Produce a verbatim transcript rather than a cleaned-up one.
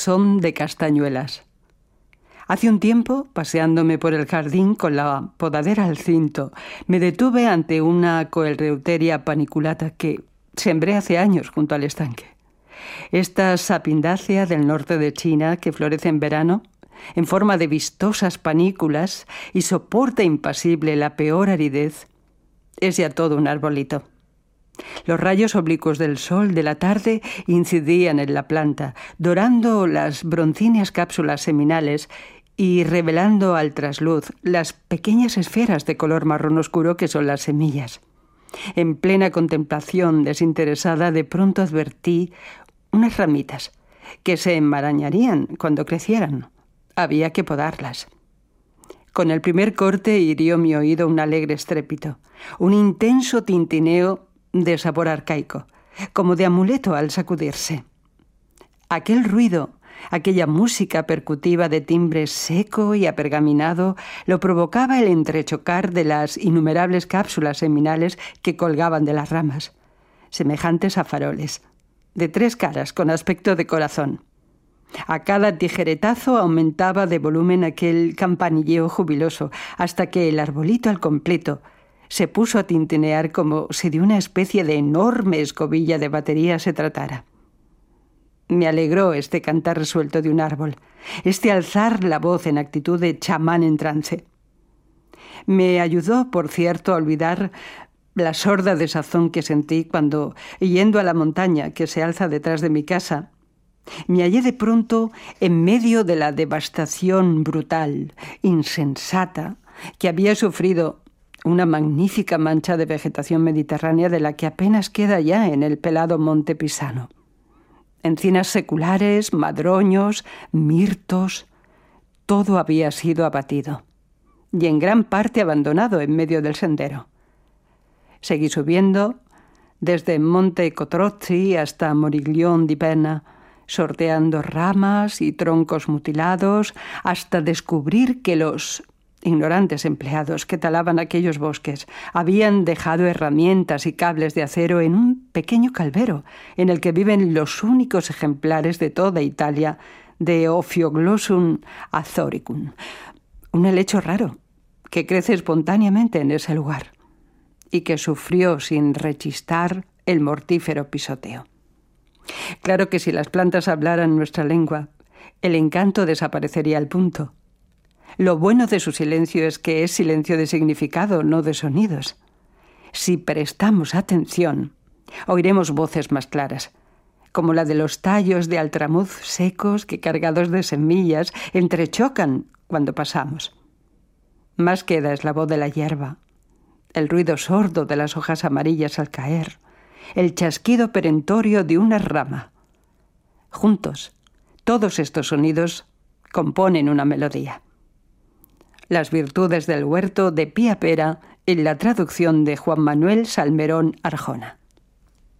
son de castañuelas. Hace un tiempo, paseándome por el jardín con la podadera al cinto, me detuve ante una Coelreuteria paniculata que sembré hace años junto al estanque. Esta sapindácea del norte de China, que florece en verano, en forma de vistosas panículas y soporta impasible la peor aridez, es ya todo un arbolito. Los rayos oblicuos del sol de la tarde incidían en la planta, dorando las broncíneas cápsulas seminales y revelando al trasluz las pequeñas esferas de color marrón oscuro que son las semillas. En plena contemplación desinteresada, de pronto advertí unas ramitas que se enmarañarían cuando crecieran. Había que podarlas. Con el primer corte hirió mi oído un alegre estrépito, un intenso tintineo de sabor arcaico, como de amuleto al sacudirse. Aquel ruido, aquella música percutiva de timbre seco y apergaminado, lo provocaba el entrechocar de las innumerables cápsulas seminales que colgaban de las ramas, semejantes a faroles, de tres caras con aspecto de corazón. A cada tijeretazo aumentaba de volumen aquel campanilleo jubiloso, hasta que el arbolito al completo se puso a tintinear como si de una especie de enorme escobilla de batería se tratara. Me alegró este cantar resuelto de un árbol, este alzar la voz en actitud de chamán en trance. Me ayudó, por cierto, a olvidar la sorda desazón que sentí cuando, yendo a la montaña que se alza detrás de mi casa, me hallé de pronto en medio de la devastación brutal, insensata, que había sufrido una magnífica mancha de vegetación mediterránea de la que apenas queda ya en el pelado monte Pisano. Encinas seculares, madroños, mirtos, todo había sido abatido y en gran parte abandonado en medio del sendero. Seguí subiendo desde Monte Cotrozzi hasta Moriglion di Pena, sorteando ramas y troncos mutilados hasta descubrir que los ignorantes empleados que talaban aquellos bosques habían dejado herramientas y cables de acero en un pequeño calvero en el que viven los únicos ejemplares de toda Italia de Ophioglossum azoricum, un helecho raro que crece espontáneamente en ese lugar y que sufrió sin rechistar el mortífero pisoteo. Claro que si las plantas hablaran nuestra lengua, el encanto desaparecería al punto. Lo bueno de su silencio es que es silencio de significado, no de sonidos. Si prestamos atención, oiremos voces más claras, como la de los tallos de altramuz secos que, cargados de semillas, entrechocan cuando pasamos. Más queda es la voz de la hierba, el ruido sordo de las hojas amarillas al caer, el chasquido perentorio de una rama. Juntos, todos estos sonidos componen una melodía. Las virtudes del huerto de Pía Pera en la traducción de Juan Manuel Salmerón Arjona.